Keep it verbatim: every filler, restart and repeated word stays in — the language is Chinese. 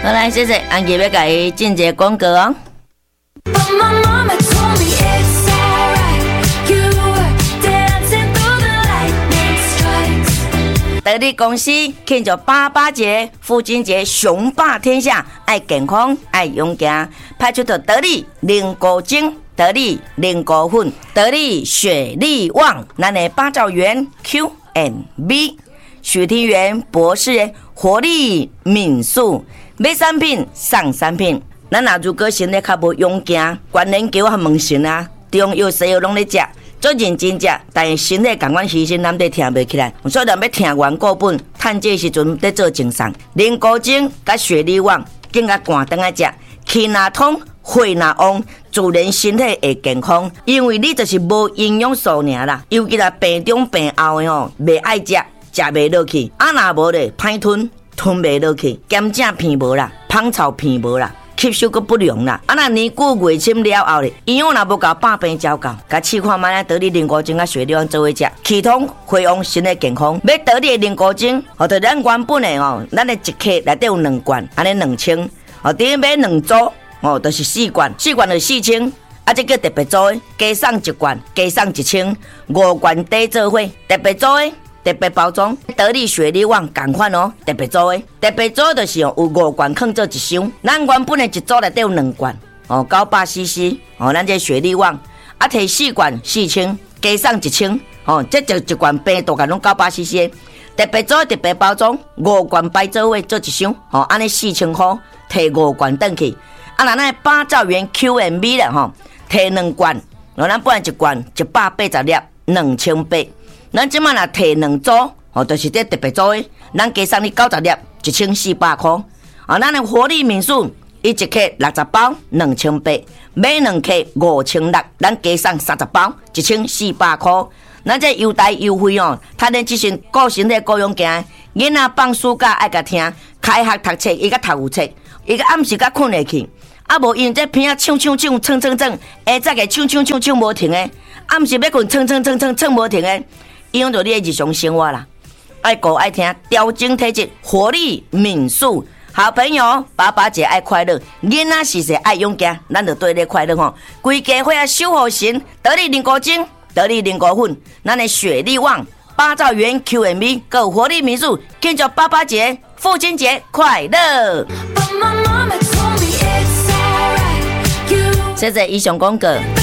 好来，谢谢，安吉要甲伊进一个广告哦。得力公司庆祝八八节、父亲节，雄霸天下，爱健康，爱勇敢，派出的得力零果精、得力零果粉、得力雪力旺，咱的八兆元 Q and B， 许庭元博士活力敏素，买产品送产品。咱若如果身体较无勇敢，关联球和问神啊，中药西药拢咧食。做认真食，但是身体感官牺牲，咱得听袂起来。所以咱要听完过本，趁这时阵得做精送。零古精甲雪力旺，更加寒顿来食，气若通，血若旺，自然身体会健康。因为你就是无营养素尔啦，尤其là病中病后的吼，袂爱食，食袂落去，啊若无咧，歹吞，吞袂落去，咸正片无啦，芳草片无啦。吸收个不良啦，啊那年久月深了后咧，营养若无够，百病照到，甲试看卖咧得力零古精甲雪力旺做伙食，气通血旺，身体健康。要得力的零古精，或者咱原本的哦，咱的一克内底有两罐，安尼两千，哦，第一买两组，哦，就是四罐，四罐就四千，啊，这叫特别组的，加送一罐，加送一千，五罐底做伙，特别组的。特别包装，得力雪力旺同款哦，特别组的，特别组就是有五罐放做一箱，咱原本的一组内底有两罐哦，九百 C C 哦，咱这雪力旺啊，摕四罐四千，加送一千哦，这就一罐病毒拢九百 C C， 特别组特别包装，五罐摆做伙做一箱哦，安尼四千块，摕五罐转去，啊，那咱八兆元 Q and B 啦吼，摕两罐，然后咱本来一罐一百八十粒，两千八。咱即摆若摕两组，哦，就是这特别组的，咱加送你九十粒，一千四百块。啊，咱的活力敏素，伊一克六十包，两千八，买两克五千六，咱加送三十包，一千四百块。咱这优待优惠哦，他连即身顾身体顾勇敢，囡仔放暑假爱甲听，开学读册伊甲读有册，伊甲暗时甲困下去。啊，无因这片啊唱唱唱唱唱唱，下早个唱唱唱唱无停的，暗时要困唱唱唱唱唱无停的。影响到你的日常生活啦，爱顾爱听，调整体质，活力敏素。好朋友，爸爸节爱快乐，囡仔时时爱勇敢，咱就对你快乐吼。规家伙啊守护神，得力零古精，得力零古粉，咱的雪力旺，八兆元 Q and B， 够活力敏素，庆祝爸爸节、父亲节快乐。谢谢以上广告。